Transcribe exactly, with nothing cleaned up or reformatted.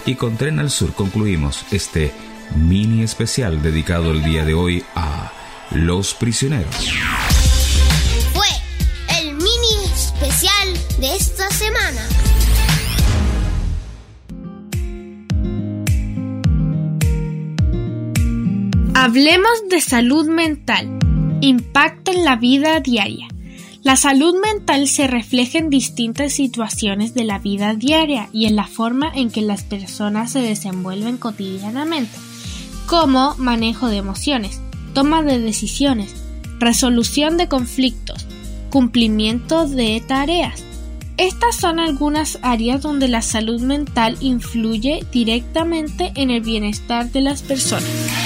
Y con Tren al Sur concluimos este mini especial dedicado el día de hoy a los prisioneros. Fue el mini especial de esta semana. Hablemos de salud mental. Impacto en la vida diaria. La salud mental se refleja en distintas situaciones de la vida diaria y en la forma en que las personas se desenvuelven cotidianamente, como manejo de emociones, toma de decisiones, resolución de conflictos, cumplimiento de tareas. Estas son algunas áreas donde la salud mental influye directamente en el bienestar de las personas.